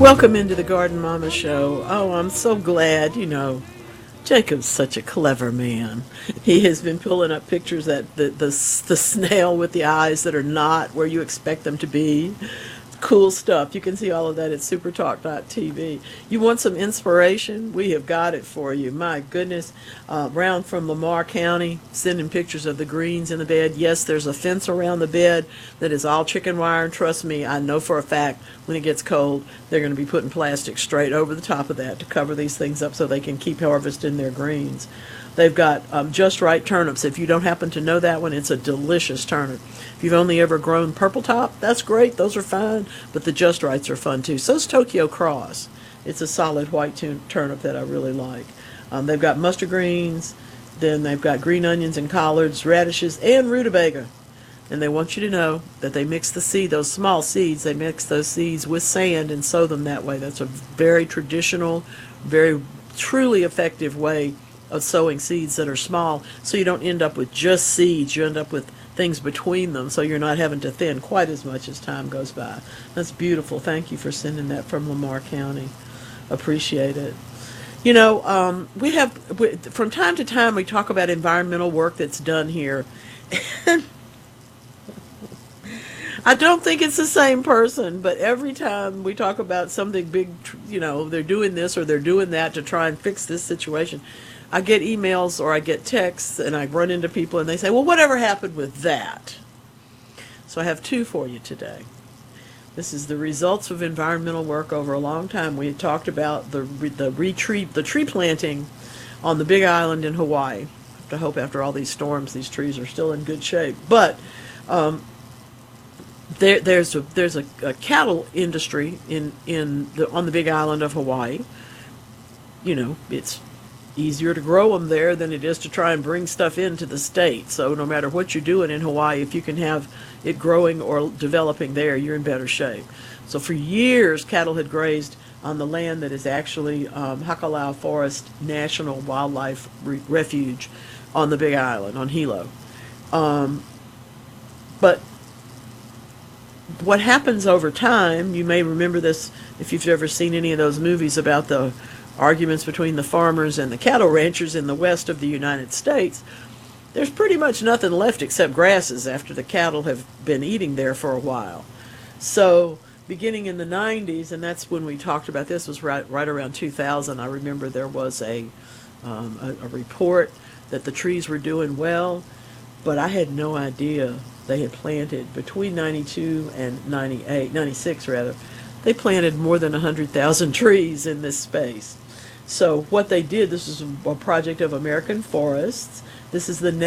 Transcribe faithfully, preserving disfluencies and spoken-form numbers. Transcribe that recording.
Welcome into the Garden Mama Show. Oh, I'm so glad, you know, Jacob's such a clever man. He has been pulling up pictures that the, the, the snail with the eyes that are not where you expect them to be. Cool stuff. You can see all of that at supertalk dot t v. You want some inspiration? We have got it for you. My goodness. Uh, Round from Lamar County, sending pictures of the greens in the bed. Yes, there's a fence around the bed that is all chicken wire, and trust me, I know for a fact when it gets cold, they're going to be putting plastic straight over the top of that to cover these things up so they can keep harvesting their greens. They've got um, Just Right turnips. If you don't happen to know that one, it's a delicious turnip. If you've only ever grown purple top, that's great. Those are fine, but the Just Rights are fun too. So's Tokyo Cross. It's a solid white tu- turnip that I really like. Um, they've got mustard greens, then they've got green onions and collards, radishes, and rutabaga. And they want you to know that they mix the seed, those small seeds, they mix those seeds with sand and sow them that way. That's a very traditional, very truly effective way of sowing seeds that are small, so you don't end up with just seeds. You end up with things between them, so you're not having to thin quite as much as time goes by. That's beautiful. Thank you for sending that from Lamar County. Appreciate it. You know, um, we have, we, from time to time, we talk about environmental work that's done here. And I don't think it's the same person, but every time we talk about something big, you know, they're doing this or they're doing that to try and fix this situation, I get emails or I get texts and I run into people and they say, well, whatever happened with that? So I have two for you today. This is the results of environmental work over a long time. We had talked about the the retreat, the tree planting on the Big Island in Hawaii. I have to hope after all these storms, these trees are still in good shape. But um, there, there's a there's a, a cattle industry in in the on the Big Island of Hawaii. You know, it's easier to grow them there than it is to try and bring stuff into the state. So no matter what you're doing in Hawaii, if you can have it growing or developing there, you're in better shape. So for years, cattle had grazed on the land that is actually um, Hakalau Forest National Wildlife Re- Refuge on the Big Island, on Hilo. Um, but what happens over time, you may remember this if you've ever seen any of those movies about the arguments between the farmers and the cattle ranchers in the west of the United States. There's pretty much nothing left except grasses after the cattle have been eating there for a while. So beginning in the nineties, and that's when we talked about this, was right, right around two thousand, I remember there was a, um, a, a report that the trees were doing well, but I had no idea they had planted between ninety-two and ninety-eight, ninety-six rather, they planted more than one hundred thousand trees in this space. So what they did, this is a project of American Forests. This is the